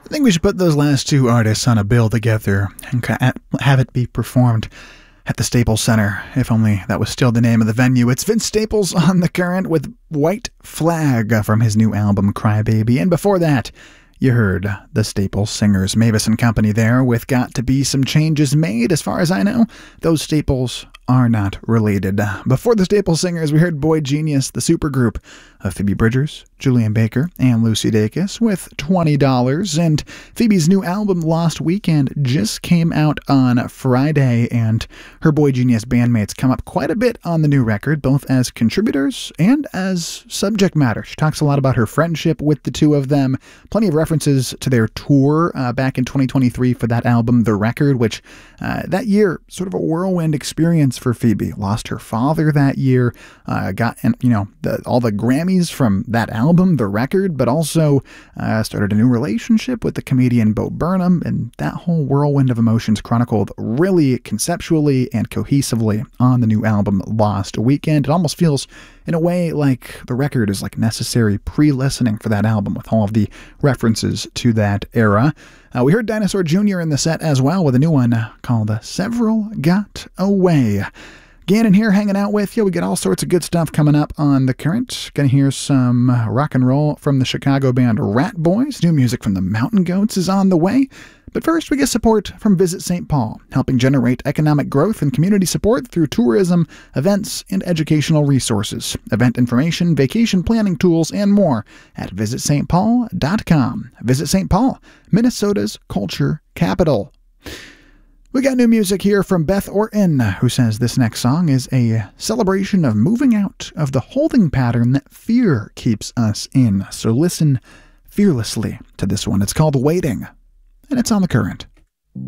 I think we should put those last two artists on a bill together and have it be performed at the Staples Center, if only that was still the name of the venue. It's Vince Staples on The Current with White Flag from his new album Crybaby. And before that, you heard the Staples Singers, Mavis & Company there with Got to Be Some Changes Made. As far as I know, those Staples are not related. Before the Staples Singers, we heard Boy Genius, the supergroup of Phoebe Bridgers, Julian Baker, and Lucy Dacus with $20. And Phoebe's new album, Lost Weekend, just came out on Friday, and her Boy Genius bandmates come up quite a bit on the new record, both as contributors and as subject matter. She talks a lot about her friendship with the two of them, plenty of references to their tour back in 2023 for that album, The Record, which that year, sort of a whirlwind experience for Phoebe. Lost her father that year, got all the Grammys from that album, The Record, but also started a new relationship with the comedian Bo Burnham, and that whole whirlwind of emotions chronicled really conceptually and cohesively on the new album Lost Weekend. It almost feels in a way like The Record is like necessary pre-listening for that album with all of the references to that era. We heard Dinosaur Jr. in the set as well with a new one called Several Got Away. Gannon here hanging out with you. We got all sorts of good stuff coming up on The Current. Gonna hear some rock and roll from the Chicago band Rat Boys. New music from the Mountain Goats is on the way. But first, we get support from Visit St. Paul, helping generate economic growth and community support through tourism, events, and educational resources. Event information, vacation planning tools, and more at visitstpaul.com. Visit St. Paul, Minnesota's culture capital. We got new music here from Beth Orton, who says this next song is a celebration of moving out of the holding pattern that fear keeps us in. So listen fearlessly to this one. It's called Waiting, and it's on The Current.